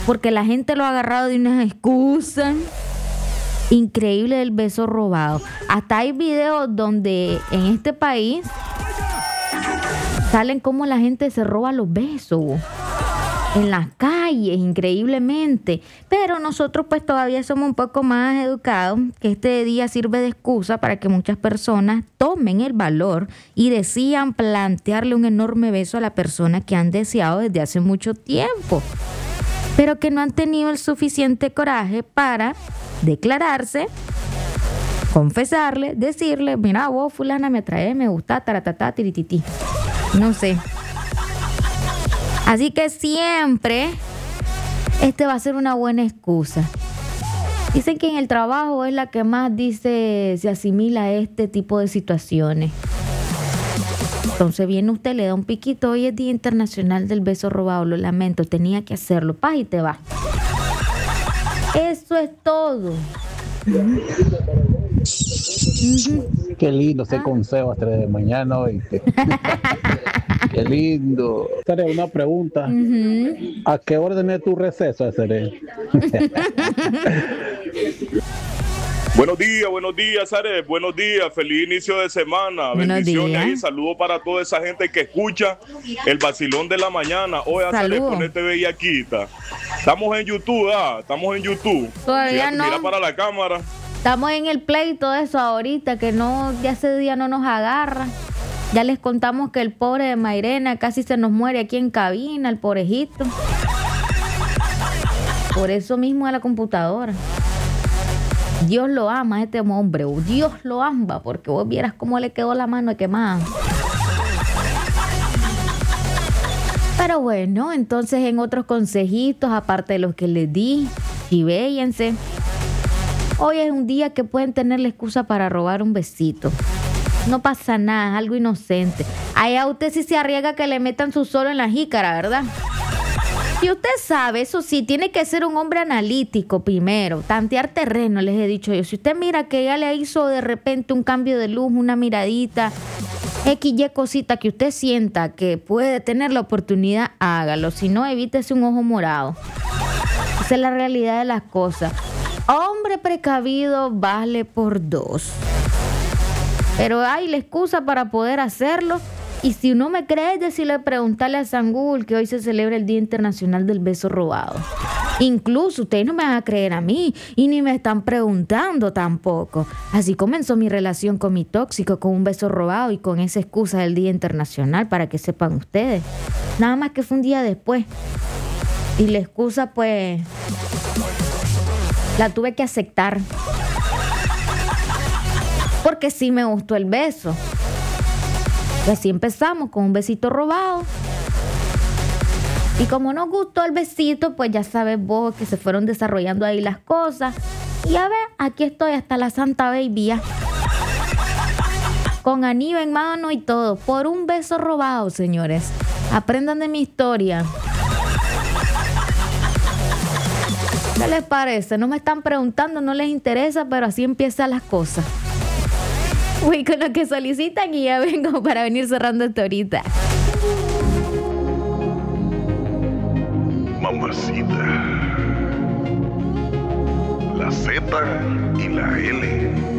porque la gente lo ha agarrado de unas excusas increíbles del beso robado. Hasta hay videos donde en este país salen como la gente se roba los besos en las calles, increíblemente. Pero nosotros pues todavía somos un poco más educados, que este día sirve de excusa para que muchas personas tomen el valor y decidan plantearle un enorme beso a la persona que han deseado desde hace mucho tiempo, pero que no han tenido el suficiente coraje para declararse, confesarle, decirle: mira vos fulana, me atraes, me gusta, taratata, tirititi. No sé. Así que siempre va a ser una buena excusa. Dicen que en el trabajo es la que más se asimila a este tipo de situaciones. Entonces viene usted, le da un piquito: hoy es Día Internacional del Beso Robado, lo lamento, tenía que hacerlo, paz, y te va. Eso es todo. Qué lindo ese consejo a 3 de mañana hoy. Qué lindo. Seré una pregunta. ¿A qué hora tenés tu receso, Seré? Buenos días, Sare. Buenos días, feliz inicio de semana. Buenos Bendiciones días. y saludos para toda esa gente que escucha el vacilón de la mañana. Oye, Sare, ponete bellaquita. Estamos en YouTube, estamos en YouTube. Todavía Fíjate, no. mira para la cámara. Estamos en el play y todo eso ahorita, que no, ya ese día no nos agarra. Ya les contamos que el pobre de Mairena casi se nos muere aquí en cabina, el pobrejito. Por eso mismo a la computadora. Dios lo ama a este hombre, Dios lo ama, porque vos vieras cómo le quedó la mano quemada. Pero bueno, entonces en otros consejitos, aparte de los que les di, chivéllense. Hoy es un día que pueden tener la excusa para robar un besito. No pasa nada, es algo inocente. Allá usted sí se arriesga que le metan su solo en la jícara, ¿verdad? Y usted sabe, eso sí, tiene que ser un hombre analítico primero, tantear terreno, les he dicho yo. Si usted mira que ella le hizo de repente un cambio de luz, una miradita, XY cosita que usted sienta que puede tener la oportunidad, hágalo. Si no, evítese un ojo morado. Esa es la realidad de las cosas. Hombre precavido vale por 2. Pero hay la excusa para poder hacerlo. Y si no me cree, decirle, preguntarle a Sangul que hoy se celebra el Día Internacional del Beso Robado. Incluso ustedes no me van a creer a mí y ni me están preguntando tampoco. Así comenzó mi relación con mi tóxico, con un beso robado y con esa excusa del Día Internacional, para que sepan ustedes. Nada más que fue un día después. Y la excusa pues la tuve que aceptar. Porque sí me gustó el beso. Y así empezamos con un besito robado. Y como nos gustó el besito, pues ya sabes vos que se fueron desarrollando ahí las cosas. Y a ver, aquí estoy hasta la Santa Baby ya. Con anillo en mano y todo. Por un beso robado, señores. Aprendan de mi historia. ¿Qué les parece? No me están preguntando, no les interesa, pero así empiezan las cosas. Uy, con lo que solicitan y ya vengo para venir cerrando esto ahorita. Mamacita. La Z y la L